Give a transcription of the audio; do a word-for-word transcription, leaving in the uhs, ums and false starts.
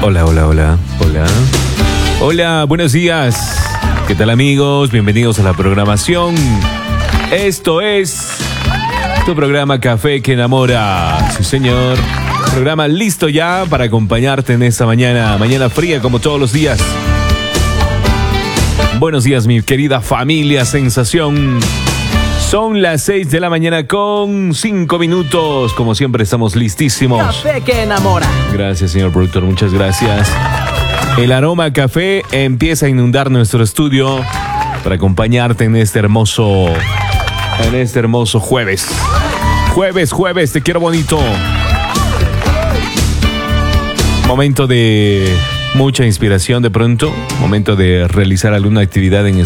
Hola, hola, hola, hola. Hola, buenos días. ¿Qué tal, amigos? Bienvenidos a la programación. Esto es tu programa Café que enamora. Sí, señor. Programa listo ya para acompañarte en esta mañana, mañana fría como todos los días. Buenos días, mi querida familia Sensación. Son las seis de la mañana con cinco minutos. Como siempre, estamos listísimos. Café que enamora. Gracias, señor productor. Muchas gracias. El aroma a café empieza a inundar nuestro estudio para acompañarte en este hermoso, en este hermoso jueves. Jueves, jueves, te quiero bonito. Momento de mucha inspiración de pronto. Momento de realizar alguna actividad en